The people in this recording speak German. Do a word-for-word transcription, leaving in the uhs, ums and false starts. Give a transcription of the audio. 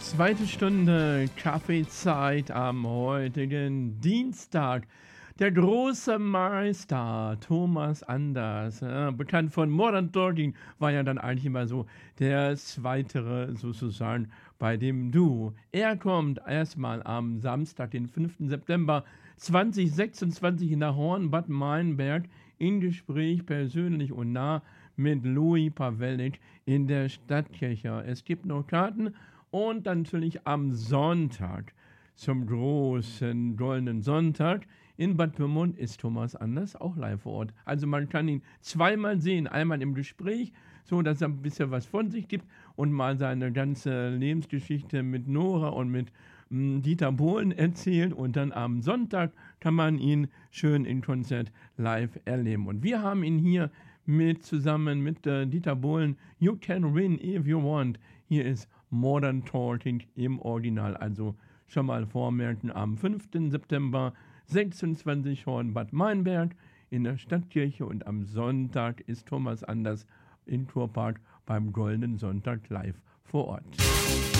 Zweite Stunde Kaffeezeit am heutigen Dienstag. Der große Meister Thomas Anders, äh, bekannt von Modern Talking, war ja dann eigentlich immer so der Zweitere sozusagen bei dem Duo. Er kommt erstmal am Samstag, den fünften September zweitausendsechsundzwanzig in der Horn-Bad Meinberg in Gespräch persönlich und nah mit Louis Pawellik in der Stadtkirche. Es gibt noch Karten. Und dann natürlich am Sonntag, zum großen Goldenen Sonntag, in Bad Pyrmont ist Thomas Anders auch live vor Ort. Also man kann ihn zweimal sehen. Einmal im Gespräch, so dass er ein bisschen was von sich gibt und mal seine ganze Lebensgeschichte mit Nora und mit mh, Dieter Bohlen erzählt. Und dann am Sonntag kann man ihn schön in Konzert live erleben. Und wir haben ihn hier mit zusammen mit äh, Dieter Bohlen. You can win if you want. Hier ist Modern Talking im Original. Also schon mal vormerken, am fünften September sechsundzwanzig Horn-Bad Meinberg in der Stadtkirche und am Sonntag ist Thomas Anders in Kurpark beim Goldenen Sonntag live vor Ort.